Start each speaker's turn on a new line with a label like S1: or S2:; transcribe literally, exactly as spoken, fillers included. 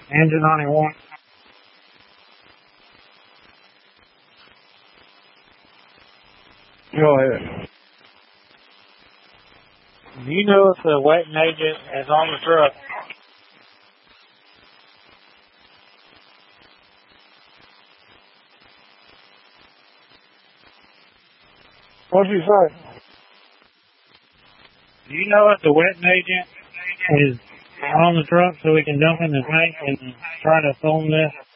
S1: Engine ninety-one. Go ahead. Do you know if the wetting agent is on the truck? What'd you say? Do you know if the wetting agent is on the truck so we can dump in the tank and try to film this?